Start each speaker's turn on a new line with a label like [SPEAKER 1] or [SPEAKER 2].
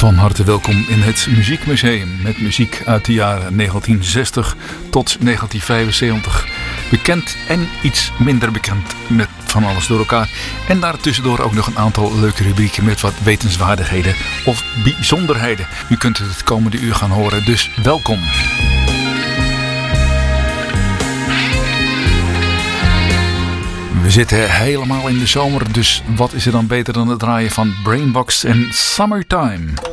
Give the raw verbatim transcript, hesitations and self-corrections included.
[SPEAKER 1] Van harte welkom in het Muziekmuseum met muziek uit de jaren negentien zestig tot negentien vijfenzeventig. Bekend en iets minder bekend met van alles door elkaar. En daartussendoor ook nog een aantal leuke rubrieken met wat wetenswaardigheden of bijzonderheden. U kunt het het komende uur gaan horen, dus welkom. We zitten helemaal in de zomer, dus wat is er dan beter dan het draaien van Brainbox en Summertime?